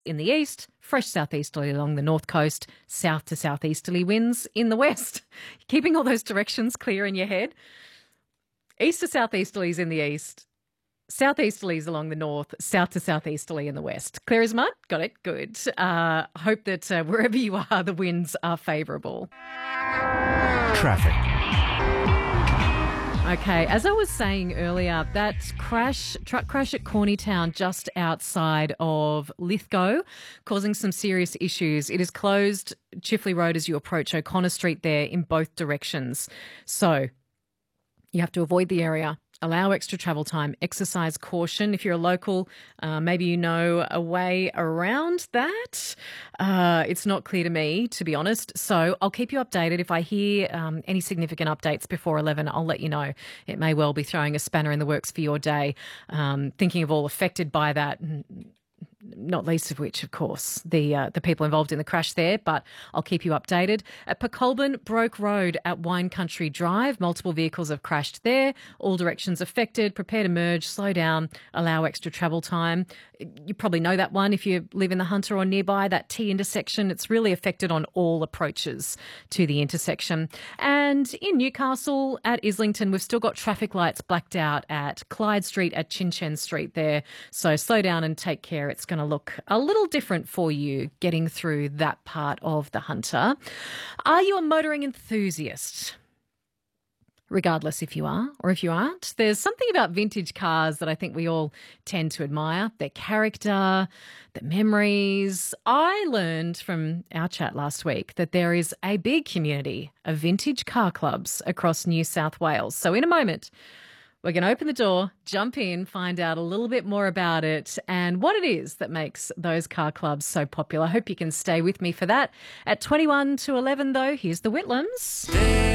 in the east, fresh southeasterly along the north coast, south to southeasterly winds in the west. Keeping all those directions clear in your head. East to southeasterlies in the east, southeasterlies along the north, south to southeasterly in the west. Clear as mud? Got it? Good. Hope that wherever you are, the winds are favourable. Traffic. Okay, as I was saying earlier, that truck crash at Cornytown just outside of Lithgow, causing some serious issues. It is closed Chifley Road as you approach O'Connor Street there in both directions. So you have to avoid the area, allow extra travel time, exercise caution. If you're a local, maybe you know a way around that. It's not clear to me, to be honest. So I'll keep you updated. If I hear any significant updates before 11, I'll let you know. It may well be throwing a spanner in the works for your day. Thinking of all affected by that, not least of which, of course, the people involved in the crash there, but I'll keep you updated. At Pecolbin, Broke Road at Wine Country Drive, multiple vehicles have crashed there. All directions affected. Prepare to merge, slow down, allow extra travel time. You probably know that one if you live in the Hunter or nearby, that T intersection. It's really affected on all approaches to the intersection. And in Newcastle at Islington, we've still got traffic lights blacked out at Clyde Street, at Chin Chen Street there. So slow down and take care. It's going to look a little different for you getting through that part of the Hunter. Are you a motoring enthusiast? Regardless if you are or if you aren't, there's something about vintage cars that I think we all tend to admire. Their character, the memories. I learned from our chat last week that there is a big community of vintage car clubs across New South Wales. So in a moment, we're going to open the door, jump in, find out a little bit more about it and what it is that makes those car clubs so popular. I hope you can stay with me for that. At 21 to 11, though, here's the Whitlams.